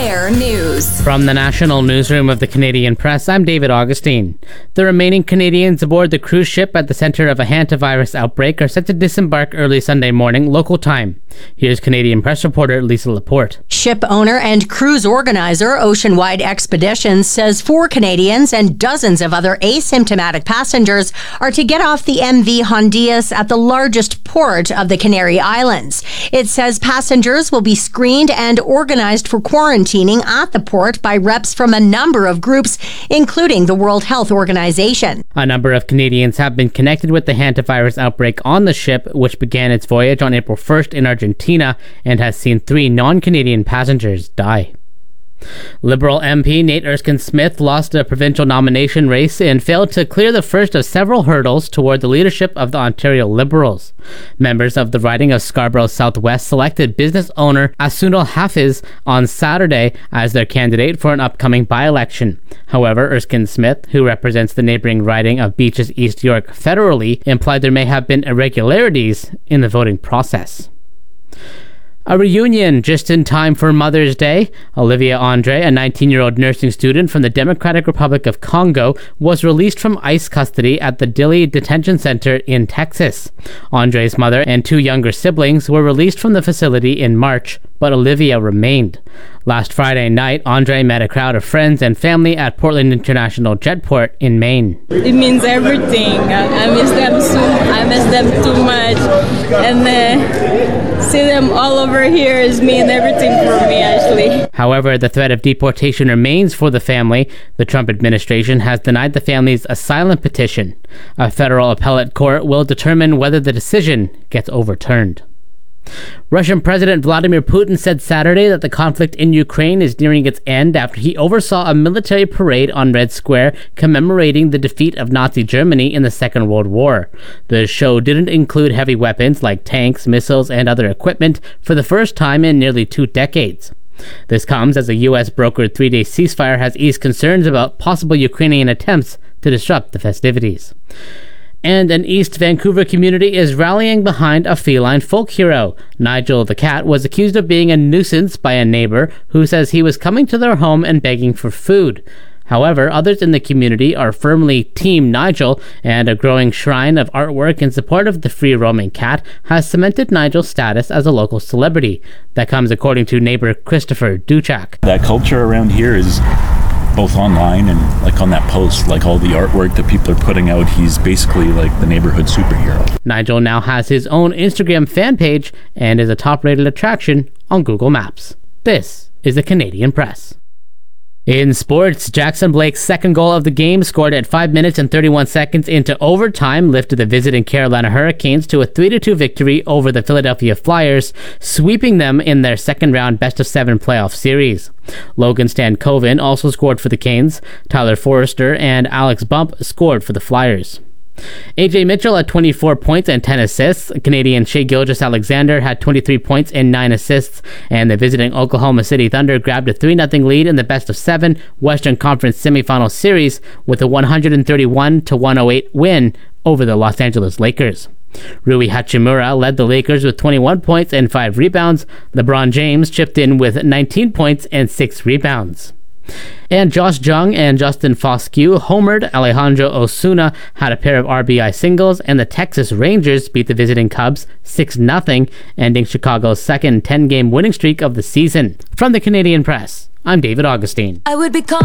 On-Air News. From the National Newsroom of the Canadian Press, I'm David Augustine. The remaining Canadians aboard the cruise ship at the center of a hantavirus outbreak are set to disembark early Sunday morning, local time. Here's Canadian Press reporter Lisa Laporte. Ship owner and cruise organizer Oceanwide Expeditions says 4 Canadians and dozens of other asymptomatic passengers are to get off the MV Hondias at the largest port of the Canary Islands. It says passengers will be screened and organized for quarantining at the port by reps from a number of groups, including the World Health Organization. A number of Canadians have been connected with the hantavirus outbreak on the ship, which began its voyage on April 1st in Argentina and has seen 3 non-Canadian passengers die. Liberal MP Nate Erskine-Smith lost a provincial nomination race and failed to clear the first of several hurdles toward the leadership of the Ontario Liberals. Members of the riding of Scarborough Southwest selected business owner Asunal Hafiz on Saturday as their candidate for an upcoming by-election. However, Erskine-Smith, who represents the neighboring riding of Beaches East York federally, implied there may have been irregularities in the voting process. A reunion just in time for Mother's Day. Olivia Andre, a 19-year-old nursing student from the Democratic Republic of Congo, was released from ICE custody at the Dilley Detention Center in Texas. Andre's mother and 2 younger siblings were released from the facility in March, but Olivia remained. Last Friday night, Andre met a crowd of friends and family at Portland International Jetport in Maine. It means everything. I miss them I miss them too much. And see them all over here is mean everything for me, actually. However, the threat of deportation remains for the family. The Trump administration has denied the family's asylum petition. A federal appellate court will determine whether the decision gets overturned. Russian President Vladimir Putin said Saturday that the conflict in Ukraine is nearing its end after he oversaw a military parade on Red Square commemorating the defeat of Nazi Germany in the Second World War. The show didn't include heavy weapons like tanks, missiles, and other equipment for the first time in nearly 2 decades. This comes as a U.S.-brokered 3-day ceasefire has eased concerns about possible Ukrainian attempts to disrupt the festivities. And an East Vancouver community is rallying behind a feline folk hero. Nigel the cat was accused of being a nuisance by a neighbor who says he was coming to their home and begging for food. However, others in the community are firmly Team Nigel, and a growing shrine of artwork in support of the free-roaming cat has cemented Nigel's status as a local celebrity. That comes according to neighbor Christopher Duchak. That culture around here is both online and like on that post, like all the artwork that people are putting out, he's basically like the neighborhood superhero. Nigel now has his own Instagram fan page and is a top-rated attraction on Google Maps. This is the Canadian Press. In sports, Jackson Blake's second goal of the game, scored at 5 minutes and 31 seconds into overtime, lifted the visiting Carolina Hurricanes to a 3-2 victory over the Philadelphia Flyers, sweeping them in their second-round best-of-7 playoff series. Logan Stankoven also scored for the Canes. Tyler Forrester and Alex Bump scored for the Flyers. AJ Mitchell had 24 points and 10 assists. Canadian Shai Gilgeous-Alexander had 23 points and 9 assists, and the visiting Oklahoma City Thunder grabbed a 3-0 lead in the best-of-7 Western Conference semifinal series with a 131-108 win over the Los Angeles Lakers. Rui Hachimura led the Lakers with 21 points and 5 rebounds. LeBron James chipped in with 19 points and 6 rebounds. And Josh Jung and Justin Foscue homered. Alejandro Osuna had a pair of RBI singles, and the Texas Rangers beat the visiting Cubs 6-0, ending Chicago's second 10-game winning streak of the season. From the Canadian Press, I'm David Augustine. I would be